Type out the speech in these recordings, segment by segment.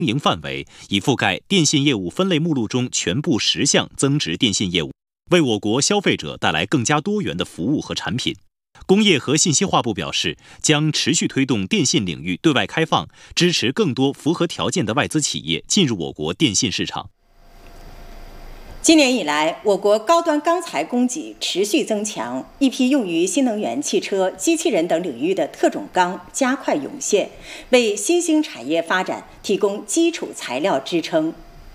经营范围已覆盖电信业务分类目录中全部10项增值电信业务，为我国消费者带来更加多元的服务和产品。工业和信息化部表示，将持续推动电信领域对外开放，支持更多符合条件的外资企业进入我国电信市场。 今年以来，我国高端钢材供给持续增强，一批用于新能源汽车、机器人等领域的特种钢加快涌现，为新兴产业发展提供基础材料支撑。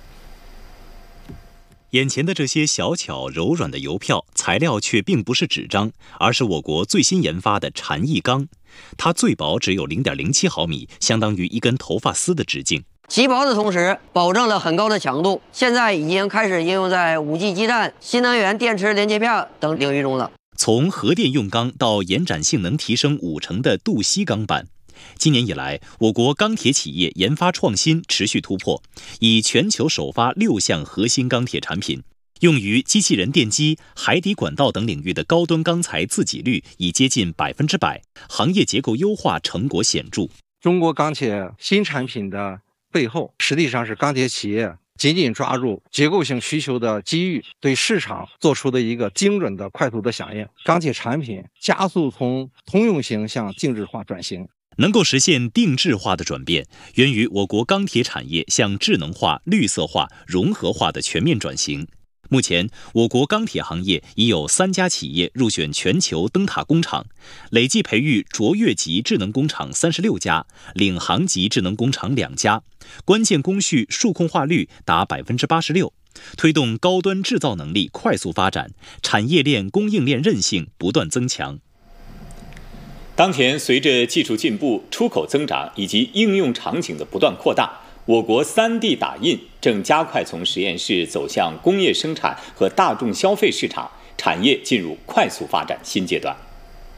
眼前的这些小巧柔软的邮票材料却并不是纸张，而是我国最新研发的蝉翼钢，它最薄只有 0.07 毫米，相当于一根头发丝的直径。 极薄的同时，保证了很高的强度，现在已经开始应用在5G 基站、新能源电池连接片等领域中了。 从核电用钢到延展性能提升50%的镀锡钢板，今年以来，我国钢铁企业研发创新持续突破，以全球首发6项核心钢铁产品，用于机器人电机、海底管道等领域的高端钢材自给率已接近100%，行业结构优化成果显著。 中国钢铁新产品的背后，实际上是钢铁企业紧紧抓住结构性需求的机遇，对市场做出的一个精准的、快速的响应。钢铁产品加速从通用型向定制化转型。 能够实现定制化的转变，源于我国钢铁产业向智能化、绿色化、融合化的全面转型。目前，我国钢铁行业已有3家企业入选全球灯塔工厂，累计培育卓越级智能工厂36家，领航级智能工厂2家，关键工序数控化率达 86%， 推动高端制造能力快速发展，产业链供应链韧性不断增强。 当前，随着技术进步、出口增长以及应用场景的不断扩大，我国3D 打印正加快从实验室走向工业生产和大众消费市场，产业进入快速发展新阶段。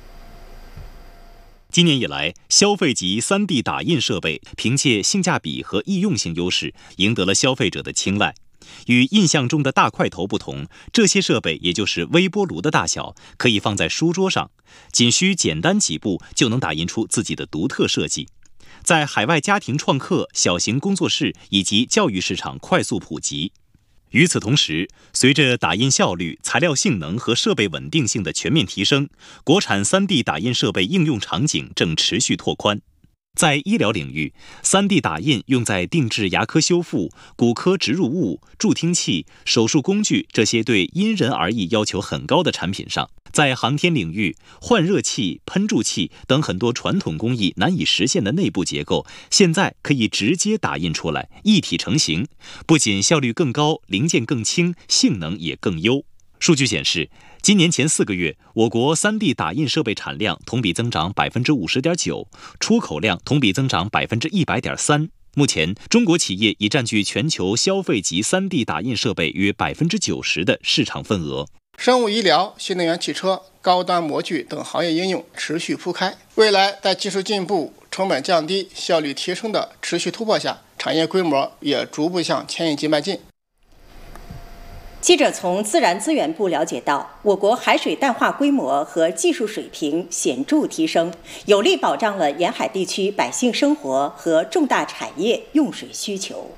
今年以来，消费级3D 打印设备凭借性价比和易用性优势，赢得了消费者的青睐。与印象中的大块头不同，这些设备也就是微波炉的大小，可以放在书桌上，仅需简单几步就能打印出自己的独特设计。在海外家庭创客、小型工作室以及教育市场快速普及。与此同时，随着打印效率、材料性能和设备稳定性的全面提升，国产3D 打印设备应用场景正持续拓宽。在医疗领域，3D 打印用在定制牙科修复、骨科植入物、助听器、手术工具这些对因人而异要求很高的产品上。在航天领域，换热器、喷注器等很多传统工艺难以实现的内部结构，现在可以直接打印出来，一体成型，不仅效率更高，零件更轻，性能也更优。数据显示，今年前4个月，我国3D 打印设备产量同比增长 50.9%， 出口量同比增长 100.3%。目前，中国企业已占据全球消费级3D 打印设备约 90% 的市场份额。 生物医疗、新能源汽车、高端模具等行业应用持续铺开。未来在技术进步、成本降低、效率提升的持续突破下，产业规模也逐步向千亿级迈进。 记者从自然资源部了解到，我国海水淡化规模和技术水平显著提升，有力保障了沿海地区百姓生活和重大产业用水需求。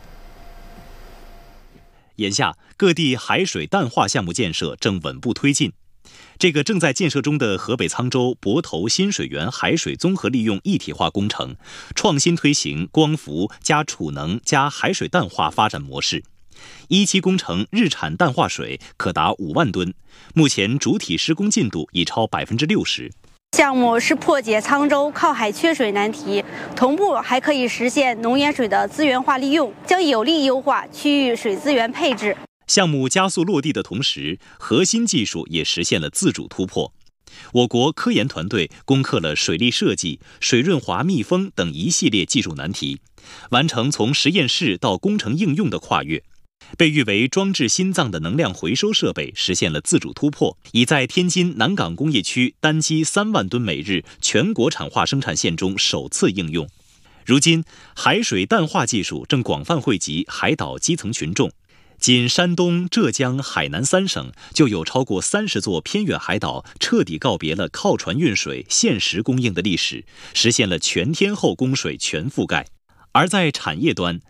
眼下，各地海水淡化项目建设正稳步推进。这个正在建设中的河北沧州泊头新水源海水综合利用一体化工程，创新推行光伏加储能加海水淡化发展模式。1期工程日产淡化水可达5万吨，目前主体施工进度已超 60%。 项目是破解沧州靠海缺水难题，同步还可以实现农盐水的资源化利用，将有力优化区域水资源配置。 项目加速落地的同时，核心技术也实现了自主突破。我国科研团队攻克了水利设计、水润滑密封等一系列技术难题，完成从实验室到工程应用的跨越。被誉为装置心脏的能量回收设备实现了自主突破，已在天津南港工业区单机3万吨每日全国产化生产线中首次应用。如今，海水淡化技术正广泛惠及海岛基层群众。仅山东、浙江、海南3省就有超过30座偏远海岛彻底告别了靠船运水、限时供应的历史，实现了全天候供水全覆盖。 而在产业端，